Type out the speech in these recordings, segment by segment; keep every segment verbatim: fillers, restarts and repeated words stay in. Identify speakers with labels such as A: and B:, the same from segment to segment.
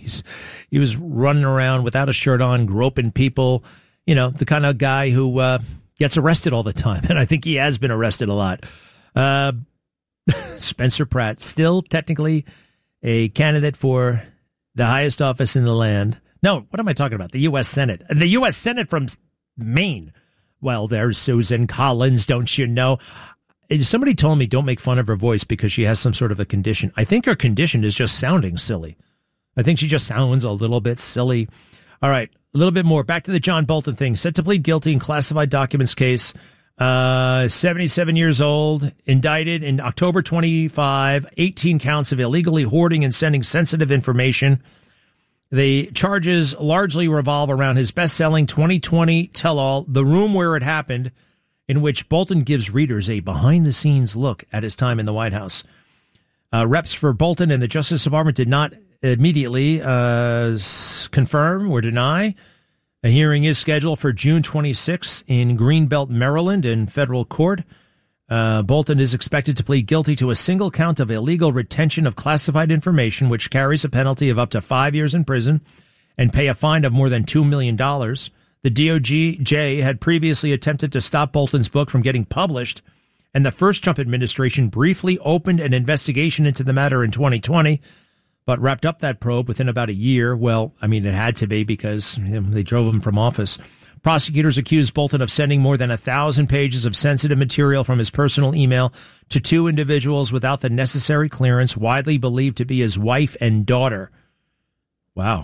A: He's he was running around without a shirt on, groping people. You know, the kind of guy who uh, gets arrested all the time, and I think he has been arrested a lot. Uh, Spencer Pratt, still technically a candidate for the highest office in the land. No, what am I talking about? The U S Senate. The U S Senate from Maine. Well, there's Susan Collins, don't you know? Somebody told me don't make fun of her voice because she has some sort of a condition. I think her condition is just sounding silly. I think she just sounds a little bit silly. All right, a little bit more. Back to the John Bolton thing. Set to plead guilty in classified documents case. Uh, seventy-seven years old, indicted in October twenty-five, eighteen counts of illegally hoarding and sending sensitive information. The charges largely revolve around his best-selling twenty twenty tell-all, The Room Where It Happened, in which Bolton gives readers a behind-the-scenes look at his time in the White House. Uh, reps for Bolton and the Justice Department did not immediately uh, confirm or deny. A hearing is scheduled for June twenty-sixth in Greenbelt, Maryland, in federal court. Uh, Bolton is expected to plead guilty to a single count of illegal retention of classified information, which carries a penalty of up to five years in prison, and pay a fine of more than two million dollars. The D O J had previously attempted to stop Bolton's book from getting published, and the first Trump administration briefly opened an investigation into the matter in twenty twenty, but wrapped up that probe within about a year. Well, I mean, it had to be because you know, they drove him from office. Prosecutors accused Bolton of sending more than a thousand pages of sensitive material from his personal email to two individuals without the necessary clearance, widely believed to be his wife and daughter. Wow.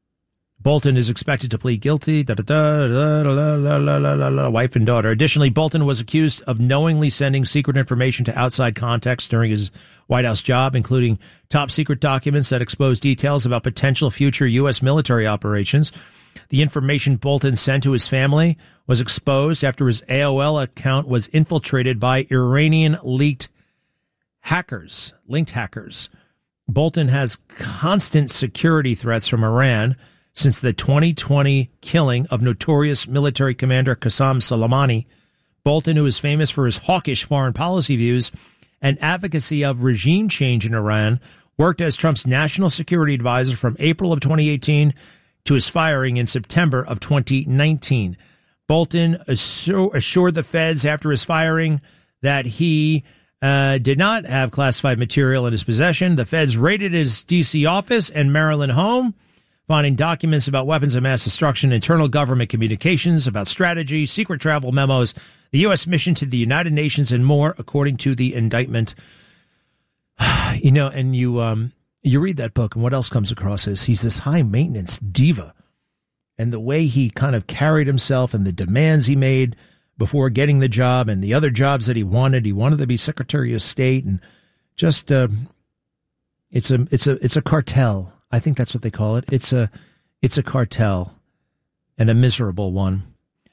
A: Bolton is expected to plead guilty. Da, da, da, da, da, da, da, da, da, da, wife and daughter. Additionally, Bolton was accused of knowingly sending secret information to outside contacts during his White House job, including top secret documents that expose details about potential future U S military operations. The information Bolton sent to his family was exposed after his A O L account was infiltrated by Iranian-leaked hackers, linked hackers. Bolton has constant security threats from Iran since the twenty twenty killing of notorious military commander Qasem Soleimani. Bolton, who is famous for his hawkish foreign policy views and advocacy of regime change in Iran, worked as Trump's national security advisor from April of twenty eighteen to his firing in September of twenty nineteen. Bolton assured the feds after his firing that he uh, did not have classified material in his possession. The feds raided his D C office and Maryland home, finding documents about weapons of mass destruction, internal government communications, about strategy, secret travel memos, the U S mission to the United Nations, and more, according to the indictment. You know, and you um, you read that book, and what else comes across is he's this high-maintenance diva. And the way he kind of carried himself and the demands he made before getting the job and the other jobs that he wanted. He wanted to be Secretary of State, and just uh, it's a it's a it's a cartel. I think that's what they call it. It's a it's a cartel, and a miserable one.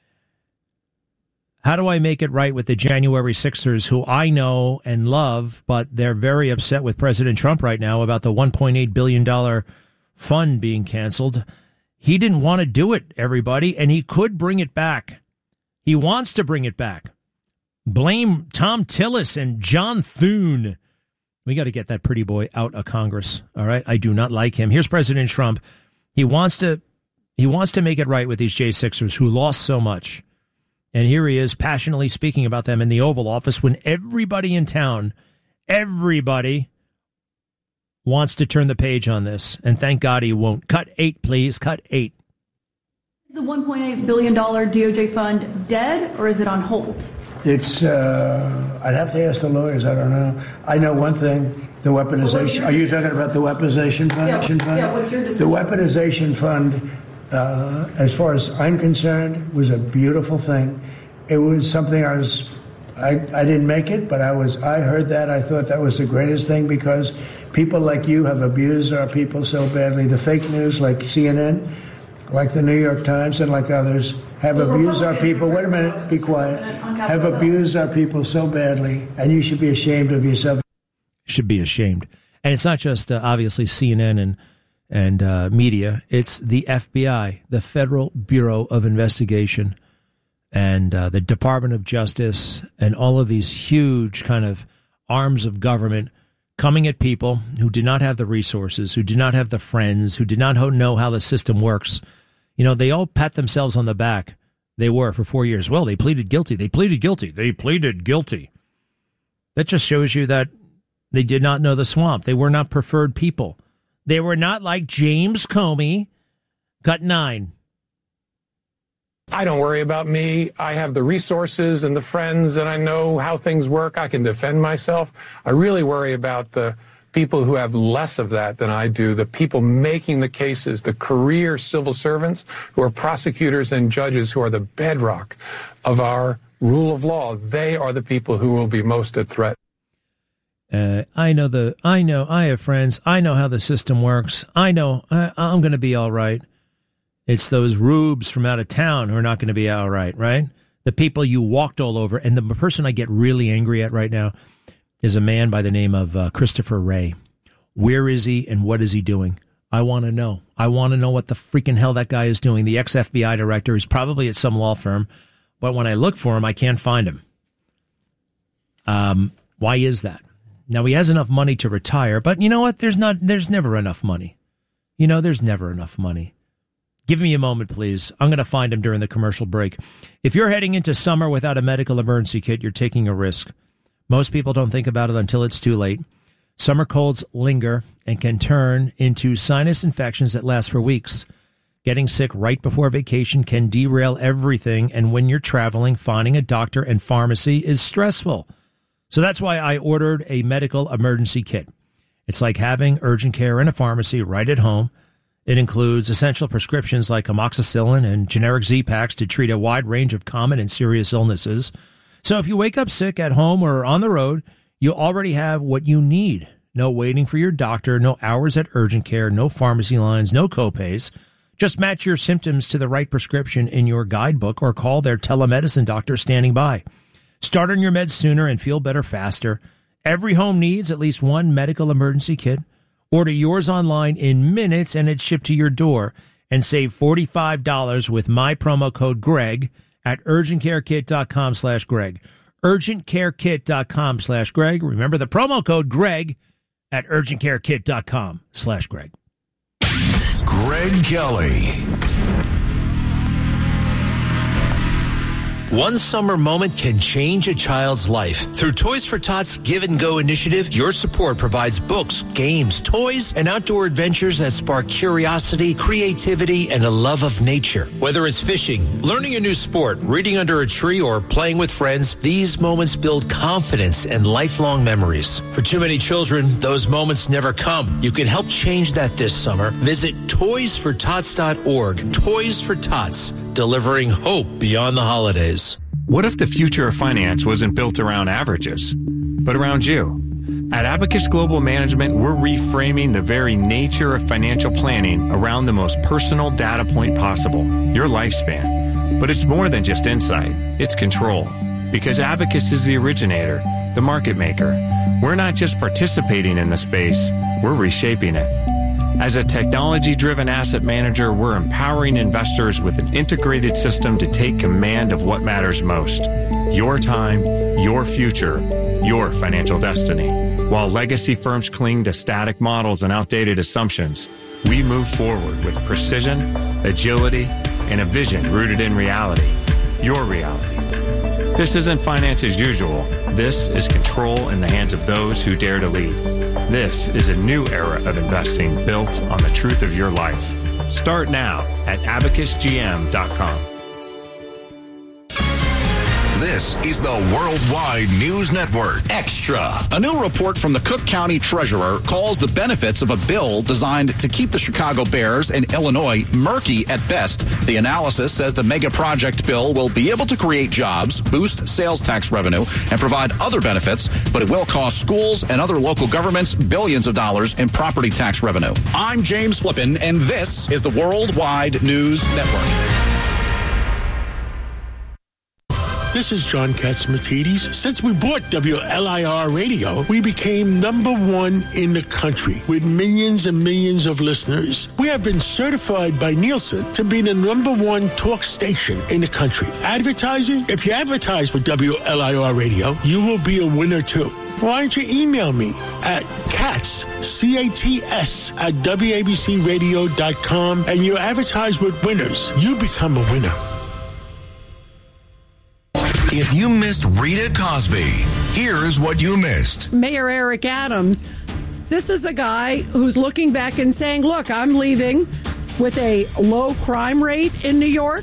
A: How do I make it right with the January sixers, who I know and love, but they're very upset with President Trump right now about the one point eight billion dollars fund being canceled? He didn't want to do it, everybody, and he could bring it back. He wants to bring it back. Blame Tom Tillis and John Thune. We got to get that pretty boy out of Congress. All right. I do not like him. Here's President Trump. He wants to he wants to make it right with these J sixers who lost so much. And here he is passionately speaking about them in the Oval Office when everybody in town, everybody wants to turn the page on this. And thank God he won't. Cut eight, please. Cut eight.
B: Is the one point eight billion dollars D O J fund dead, or is it on hold?
C: It's, uh, I'd have to ask the lawyers. I don't know. I know one thing, the weaponization. Are you talking about the weaponization fund?
B: Yeah,
C: fund?
B: yeah what's your decision?
C: The weaponization fund, uh, as far as I'm concerned, was a beautiful thing. It was something I was, I, I didn't make it, but I was, I heard that. I thought that was the greatest thing because people like you have abused our people so badly. The fake news like C N N, like the New York Times and like others, have the abused our people. Wait a minute, be quiet. Have abused our people so badly, and you should be ashamed of yourself.
A: Should be ashamed. And it's not just, uh, obviously, C N N and, and uh, media. It's the F B I, the Federal Bureau of Investigation, and uh, the Department of Justice, and all of these huge kind of arms of government coming at people who did not have the resources, who did not have the friends, who did not know how the system works. You know, they all pat themselves on the back. They were for four years. Well, they pleaded guilty. They pleaded guilty. They pleaded guilty. That just shows you that they did not know the swamp. They were not preferred people. They were not like James Comey. Cut nine.
D: I don't worry about me. I have the resources and the friends, and I know how things work. I can defend myself. I really worry about the people who have less of that than I do, the people making the cases, the career civil servants who are prosecutors and judges who are the bedrock of our rule of law. They are the people who will be most at threat.
A: Uh, I know the, I know, I have friends. I know how the system works. I know I, I'm going to be all right. It's those rubes from out of town who are not going to be all right, right? The people you walked all over. And the person I get really angry at right now is a man by the name of uh, Christopher Wray. Where is he and what is he doing? I want to know. I want to know what the freaking hell that guy is doing. The ex-F B I director is probably at some law firm, but when I look for him, I can't find him. Um, why is that? Now, he has enough money to retire, but you know what? There's not. There's never enough money. You know, there's never enough money. Give me a moment, please. I'm going to find him during the commercial break. If you're heading into summer without a medical emergency kit, you're taking a risk. Most people don't think about it until it's too late. Summer colds linger and can turn into sinus infections that last for weeks. Getting sick right before vacation can derail everything, and when you're traveling, finding a doctor and pharmacy is stressful. So that's why I ordered a medical emergency kit. It's like having urgent care in a pharmacy right at home. It includes essential prescriptions like amoxicillin and generic Z-Paks to treat a wide range of common and serious illnesses. So if you wake up sick at home or on the road, you already have what you need. No waiting for your doctor, no hours at urgent care, no pharmacy lines, no copays. Just match your symptoms to the right prescription in your guidebook or call their telemedicine doctor standing by. Start on your meds sooner and feel better faster. Every home needs at least one medical emergency kit. Order yours online in minutes and it's shipped to your door. And save forty-five dollars with my promo code Greg at urgentcarekit.com slash Greg. urgentcarekit.com slash Greg. Remember the promo code Greg at urgentcarekit.com slash Greg.
E: Greg Kelly. One summer moment can change a child's life. Through Toys for Tots Give and Go initiative, your support provides books, games, toys, and outdoor adventures that spark curiosity, creativity, and a love of nature. Whether it's fishing, learning a new sport, reading under a tree, or playing with friends, these moments build confidence and lifelong memories. For too many children, those moments never come. You can help change that this summer. Visit toys for tots dot org. Toys for Tots, delivering hope beyond the holidays.
F: What if the future of finance wasn't built around averages, but around you? At Abacus Global Management, we're reframing the very nature of financial planning around the most personal data point possible, your lifespan. But it's more than just insight, it's control. Because Abacus is the originator, the market maker. We're not just participating in the space, we're reshaping it. As a technology-driven asset manager, we're empowering investors with an integrated system to take command of what matters most. Your time, your future, your financial destiny. While legacy firms cling to static models and outdated assumptions, we move forward with precision, agility, and a vision rooted in reality. Your reality. This isn't finance as usual. This is control in the hands of those who dare to lead. This is a new era of investing built on the truth of your life. Start now at abacus g m dot com.
E: This is the Worldwide News Network. Extra.
G: A new report from the Cook County Treasurer calls the benefits of a bill designed to keep the Chicago Bears and Illinois murky at best. The analysis says the mega project bill will be able to create jobs, boost sales tax revenue, and provide other benefits, but it will cost schools and other local governments billions of dollars in property tax revenue. I'm James Flippin, and this is the Worldwide News Network.
H: This is John Katsimatidis. Since we bought W L I R Radio, we became number one in the country with millions and millions of listeners. We have been certified by Nielsen to be the number one talk station in the country. Advertising? If you advertise with W L I R Radio, you will be a winner too. why don't you email me at cats, C A T S, at W A B C radio dot com, and you advertise with winners. You become a winner.
E: If you missed Rita Cosby, here's what you missed.
I: Mayor Eric Adams, this is a guy who's looking back and saying, look, I'm leaving with a low crime rate in New York.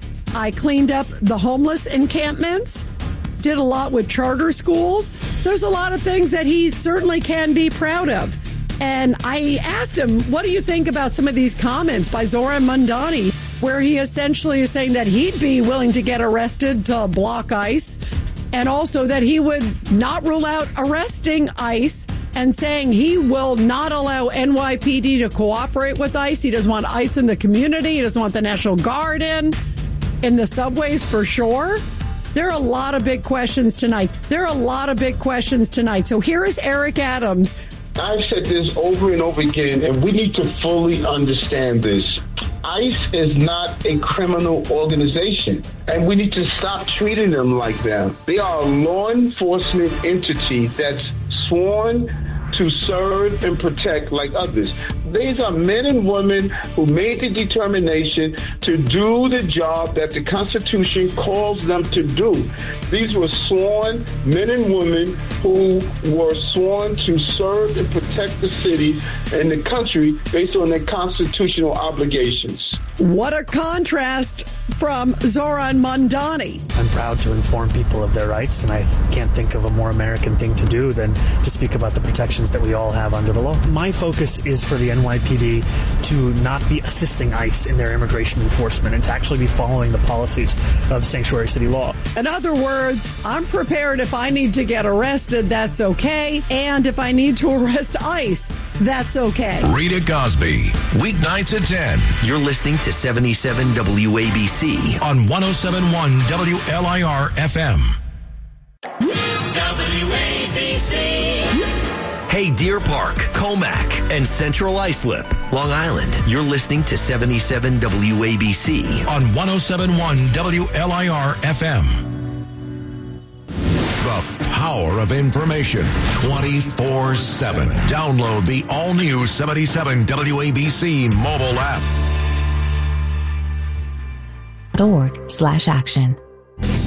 I: I cleaned up the homeless encampments, did a lot with charter schools. There's a lot of things that he certainly can be proud of. And I asked him, what do you think about some of these comments by Zoran Mandani, where he essentially is saying that he'd be willing to get arrested to block ICE, and also that he would not rule out arresting ICE, and saying he will not allow N Y P D to cooperate with ICE. He doesn't want ICE in the community. He doesn't want the National Guard in, in the subways for sure. There are a lot of big questions tonight. There are a lot of big questions tonight. So here is Eric Adams.
J: I've said this over and over again, and we need to fully understand this. ICE is not a criminal organization, and we need to stop treating them like that. They are a law enforcement entity that's sworn to serve and protect like others. These are men and women who made the determination to do the job that the Constitution calls them to do. These were sworn men and women who were sworn to serve and protect the city and the country based on their constitutional obligations.
I: What a contrast from Zoran Mandani.
K: I'm proud to inform people of their rights, and I can't think of a more American thing to do than to speak about the protections that we all have under the law. My focus is for the N Y P D to not be assisting ICE in their immigration enforcement and to actually be following the policies of sanctuary city law.
I: In other words, I'm prepared if I need to get arrested, that's okay. And if I need to arrest ICE, that's okay.
E: Rita Cosby, weeknights at ten. You're listening to seventy-seven W A B C on one oh seven point one W L I R F M. W A B C. Hey, Deer Park, Comac, and Central Islip, Long Island. You're listening to seventy-seven W A B C on one oh seven point one W L I R F M. The power of information twenty-four seven. Download the all-new seventy-seven W A B C mobile app.
L: Org slash action.